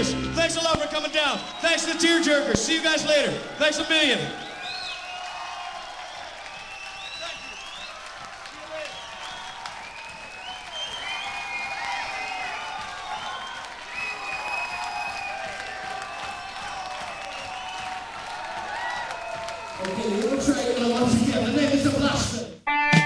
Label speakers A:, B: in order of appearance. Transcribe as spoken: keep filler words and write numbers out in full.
A: Tearjerkers, thanks a lot for coming down. Thanks to the Tearjerkers. See you guys later. Thanks a million.
B: Okay, we're gonna try it once again. The name is The Blaster.